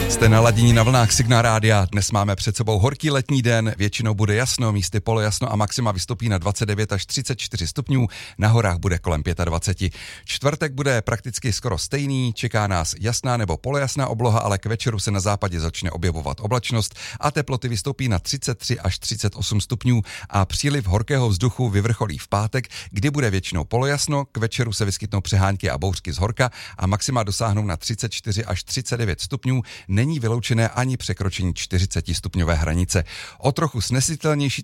Jste naladění na vlnách Signál Rádia. Dnes máme před sebou horký letní den, většinou bude jasno, místy polojasno a maxima vystupí na 29 až 34 stupňů, na horách bude kolem 25. Čtvrtek bude prakticky skoro stejný, čeká nás jasná nebo polojasná obloha, ale k večeru se na západě začne objevovat oblačnost a teploty vystoupí na 33 až 38 stupňů a příliv horkého vzduchu vyvrcholí v pátek, kdy bude většinou polojasno, k večeru se vyskytnou přehánky a bouřky z horka a maxima dosáhnou na 34 až 39 stupňů. Není vyloučené ani překročení 40 stupňové hranice. O trochu snesitelnější